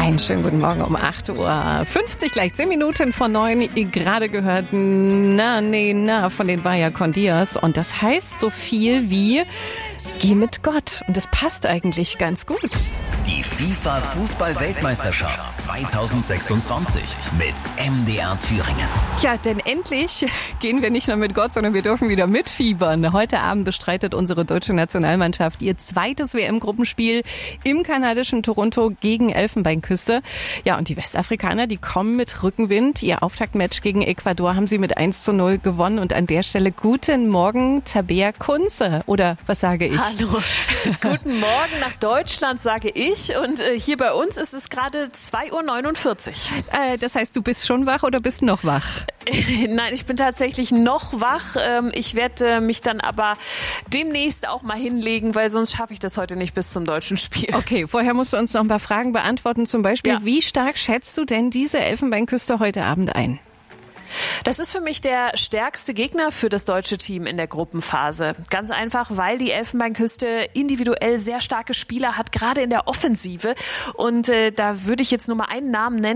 Einen schönen guten Morgen um 8:50 Uhr, gleich 10 Minuten vor 9. Ihr gerade gehört Na von den Vaya con Dios. Und das heißt so viel wie Geh mit Gott. Und das passt eigentlich ganz gut. Die FIFA-Fußball-Weltmeisterschaft 2026 mit MDR Thüringen. Ja, denn endlich gehen wir nicht nur mit Gott, sondern wir dürfen wieder mitfiebern. Heute Abend bestreitet unsere deutsche Nationalmannschaft ihr zweites WM-Gruppenspiel im kanadischen Toronto gegen Elfenbeinküste. Ja, und die Westafrikaner, die kommen mit Rückenwind. Ihr Auftaktmatch gegen Ecuador haben sie mit 1:0 gewonnen. Und an der Stelle guten Morgen, Tabea Kunze. Oder was sage ich? Hallo, guten Morgen nach Deutschland, sage ich. Und hier bei uns ist es gerade 2:49 Uhr. Das heißt, du bist schon wach oder bist noch wach? Nein, ich bin tatsächlich noch wach. Ich werde mich dann aber demnächst auch mal hinlegen, weil sonst schaffe ich das heute nicht bis zum deutschen Spiel. Okay, vorher musst du uns noch ein paar Fragen beantworten. Zum Beispiel, Ja. Wie stark schätzt du denn diese Elfenbeinküste heute Abend ein? Das ist für mich der stärkste Gegner für das deutsche Team in der Gruppenphase. Ganz einfach, weil die Elfenbeinküste individuell sehr starke Spieler hat, gerade in der Offensive. Und da würde ich jetzt nur mal einen Namen nennen.